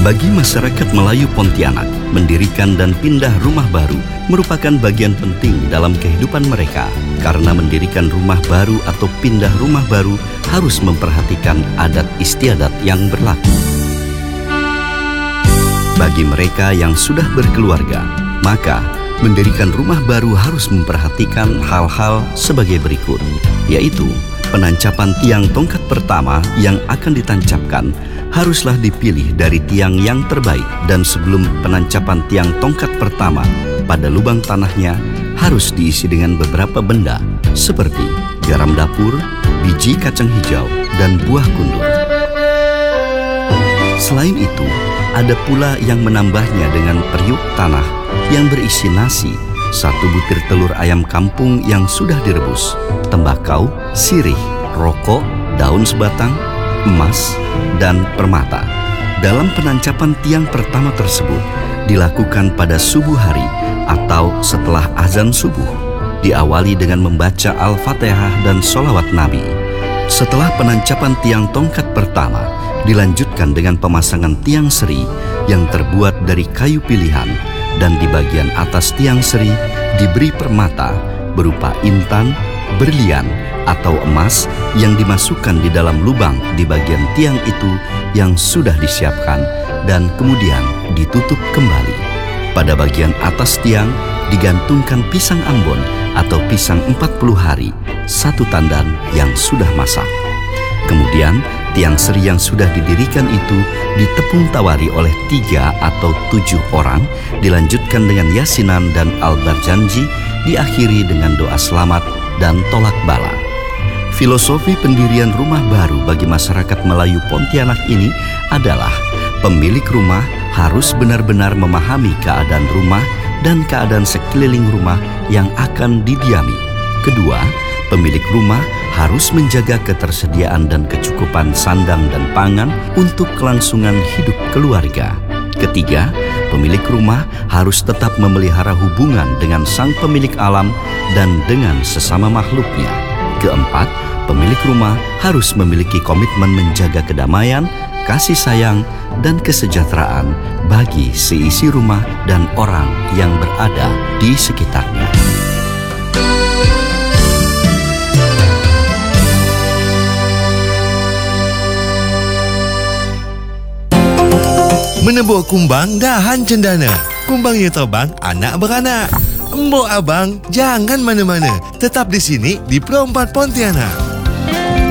Bagi masyarakat Melayu Pontianak, mendirikan dan pindah rumah baru merupakan bagian penting dalam kehidupan mereka, karena mendirikan rumah baru atau pindah rumah baru harus memperhatikan adat istiadat yang berlaku. Bagi mereka yang sudah berkeluarga, maka mendirikan rumah baru harus memperhatikan hal-hal sebagai berikut, yaitu penancapan tiang tongkat pertama yang akan ditancapkan haruslah dipilih dari tiang yang terbaik, dan sebelum penancapan tiang tongkat pertama pada lubang tanahnya harus diisi dengan beberapa benda seperti garam dapur, biji kacang hijau, dan buah kundur. Selain itu, ada pula yang menambahnya dengan periuk tanah yang berisi nasi, 1 butir telur ayam kampung yang sudah direbus, tembakau, sirih, rokok, daun sebatang, emas, dan permata. Dalam penancapan tiang pertama tersebut dilakukan pada subuh hari atau setelah azan subuh, diawali dengan membaca Al-Fatihah dan sholawat Nabi. Setelah penancapan tiang tongkat pertama, dilanjutkan dengan pemasangan tiang seri yang terbuat dari kayu pilihan, dan di bagian atas tiang seri diberi permata berupa intan, berlian, atau emas yang dimasukkan di dalam lubang di bagian tiang itu yang sudah disiapkan dan kemudian ditutup kembali. Pada bagian atas tiang digantungkan pisang Ambon atau pisang 40 hari, 1 tandan yang sudah masak. Kemudian tiang seri yang sudah didirikan itu ditepung tawari oleh 3 atau 7 orang, dilanjutkan dengan yasinan dan al-barjanji, diakhiri dengan doa selamat dan tolak bala. Filosofi pendirian rumah baru bagi masyarakat Melayu Pontianak ini adalah pemilik rumah harus benar-benar memahami keadaan rumah dan keadaan sekeliling rumah yang akan didiami. Kedua, pemilik rumah harus menjaga ketersediaan dan kecukupan sandang dan pangan untuk kelangsungan hidup keluarga. Ketiga, pemilik rumah harus tetap memelihara hubungan dengan sang pemilik alam dan dengan sesama makhluknya. Keempat, pemilik rumah harus memiliki komitmen menjaga kedamaian, kasih sayang, dan kesejahteraan bagi seisi rumah dan orang yang berada di sekitarnya. Menebuh kumbang dahan cendana. Kumbangnya terbang, anak beranak. Embok abang, jangan mana-mana. Tetap di sini di Pro 4 Pontianak.